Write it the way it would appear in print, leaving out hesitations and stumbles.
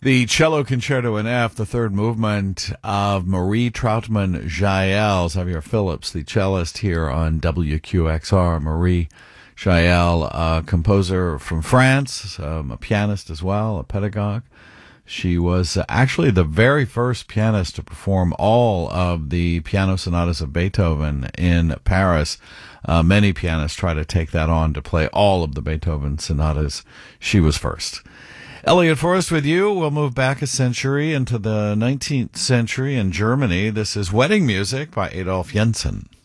The Cello Concerto in F, the third movement of Marie Troutman Jael. Xavier Phillips, the cellist here on WQXR. Marie Jael, a composer from France, a pianist as well, a pedagogue. She was actually the very first pianist to perform all of the piano sonatas of Beethoven in Paris. Many pianists try to take that on to play all of the Beethoven sonatas. She was first. Elliot Forrest with you. We'll move back a century into the 19th century in Germany. This is Wedding Music by Adolf Jensen.